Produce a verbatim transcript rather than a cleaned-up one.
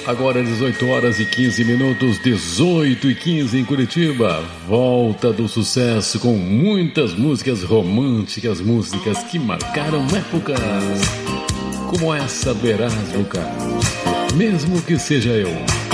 Agora dezoito horas e quinze minutos, dezoito e quinze em Curitiba. Volta do sucesso com muitas músicas românticas, músicas que marcaram épocas, como essa do Erasmo Carlos. Mesmo que seja eu.